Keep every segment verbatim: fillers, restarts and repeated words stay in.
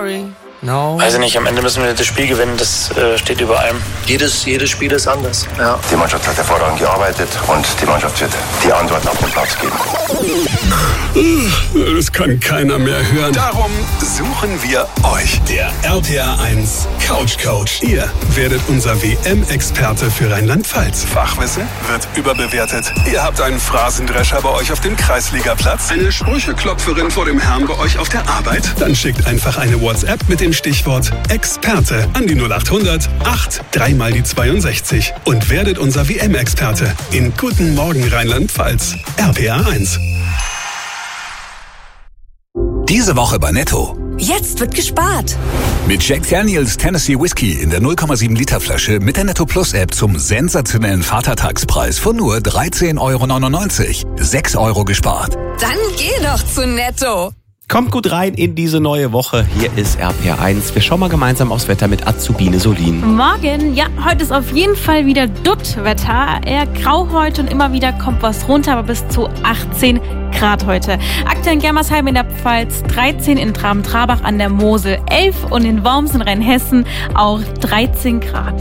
sorry. No. Weiß ich nicht, am Ende müssen wir das Spiel gewinnen, das äh, steht über allem. Jedes, jedes Spiel ist anders. Ja. Die Mannschaft hat hervorragend gearbeitet und die Mannschaft wird die Antworten auf den Platz geben. Das kann keiner mehr hören. Darum suchen wir euch. Der R P R eins Couch Coach. Ihr werdet unser W M-Experte für Rheinland-Pfalz. Fachwissen wird überbewertet. Ihr habt einen Phrasendrescher bei euch auf dem Kreisligaplatz. Eine Sprücheklopferin vor dem Herrn bei euch auf der Arbeit. Dann schickt einfach eine WhatsApp mit dem Stichwort Experte an die null acht hundert acht drei mal die zweiundsechzig und werdet unser W M-Experte in Guten Morgen Rheinland-Pfalz. R P R eins. Diese Woche bei Netto. Jetzt wird gespart. Mit Jack Daniels Tennessee Whiskey in der null Komma sieben Liter Flasche mit der Netto Plus App zum sensationellen Vatertagspreis von nur dreizehn Euro neunundneunzig. sechs Euro gespart. Dann geh doch zu Netto. Kommt gut rein in diese neue Woche. Hier ist R P R eins. Wir schauen mal gemeinsam aufs Wetter mit Azubine Solin. Morgen, ja, heute ist auf jeden Fall wieder Dutt-Wetter. Eher grau heute und immer wieder kommt was runter, aber bis zu achtzehn Grad heute. Aktuell in Germersheim in der Pfalz, dreizehn in Traben-Trabach an der Mosel, elf und in Worms in Rheinhessen auch dreizehn Grad.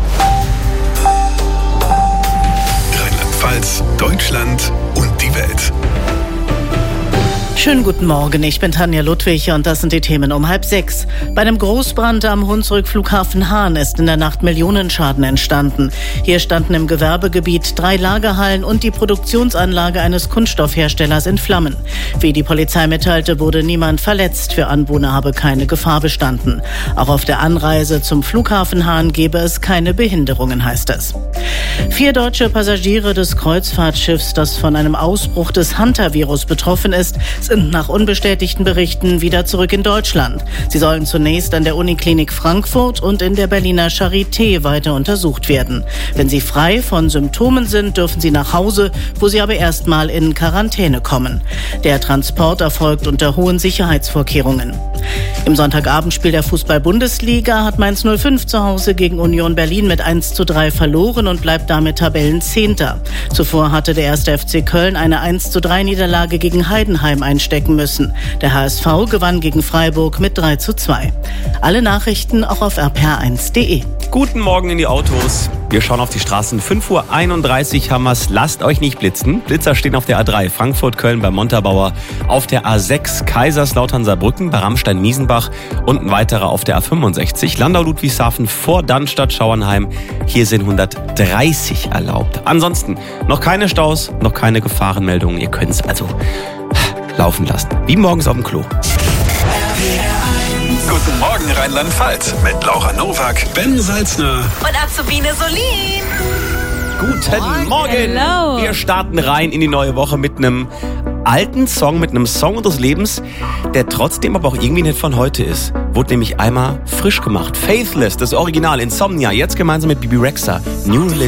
Rheinland-Pfalz, Deutschland und die Welt. Schönen guten Morgen, ich bin Tanja Ludwig und das sind die Themen um halb sechs. Bei einem Großbrand am Hunsrück-Flughafen Hahn ist in der Nacht Millionenschaden entstanden. Hier standen im Gewerbegebiet drei Lagerhallen und die Produktionsanlage eines Kunststoffherstellers in Flammen. Wie die Polizei mitteilte, wurde niemand verletzt. Für Anwohner habe keine Gefahr bestanden. Auch auf der Anreise zum Flughafen Hahn gebe es keine Behinderungen, heißt es. Vier deutsche Passagiere des Kreuzfahrtschiffs, das von einem Ausbruch des Hantavirus betroffen ist, sind nach unbestätigten Berichten wieder zurück in Deutschland. Sie sollen zunächst an der Uniklinik Frankfurt und in der Berliner Charité weiter untersucht werden. Wenn sie frei von Symptomen sind, dürfen sie nach Hause, wo sie aber erstmal in Quarantäne kommen. Der Transport erfolgt unter hohen Sicherheitsvorkehrungen. Im Sonntagabendspiel der Fußball-Bundesliga hat Mainz null fünf zu Hause gegen Union Berlin mit eins zu drei verloren und bleibt damit Tabellenzehnter. Zuvor hatte der erste F C Köln eine eins zu drei Niederlage gegen Heidenheim einstecken müssen. Der H S V gewann gegen Freiburg mit drei zu zwei. Alle Nachrichten auch auf r p r eins punkt d e. Guten Morgen in die Autos. Wir schauen auf die Straßen. fünf Uhr einunddreißig haben wir's. Lasst euch nicht blitzen. Blitzer stehen auf der A drei Frankfurt-Köln bei Montabaur, auf der A sechs Kaiserslautern-Saarbrücken bei Rammstein-Miesenbach und ein weiterer auf der A fünfundsechzig Landau-Ludwigshafen vor Dannstatt-Schauernheim. Hier sind hundertdreißig erlaubt. Ansonsten noch keine Staus, noch keine Gefahrenmeldungen. Ihr könnt es also laufen lassen. Wie morgens auf dem Klo. Guten Morgen Rheinland-Pfalz mit Laura Nowak, Ben Salzner Und Azubine Solin. Guten Morgen. Hello. Wir starten rein in die neue Woche mit einem alten Song, mit einem Song unseres Lebens, der trotzdem aber auch irgendwie nicht von heute ist. Wurde nämlich einmal frisch gemacht. Faithless, das Original, Insomnia, jetzt gemeinsam mit Bibi Rexha, New Religion.